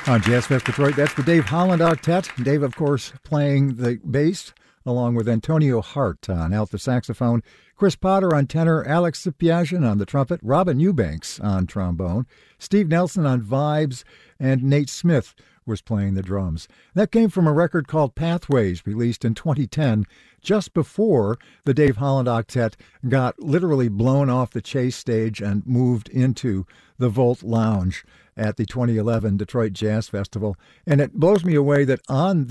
On Jazz Fest Detroit, that's the Dave Holland Octet. Dave, of course, playing the bass, along with Antonio Hart on alto saxophone, Chris Potter on tenor, Alex Sipiagin on the trumpet, Robin Eubanks on trombone, Steve Nelson on vibes, and Nate Smith was playing the drums. That came from a record called Pathways, released in 2010, just before the Dave Holland Octet got literally blown off the Chase stage and moved into the Volt Lounge at the 2011 Detroit Jazz Festival. And it blows me away that on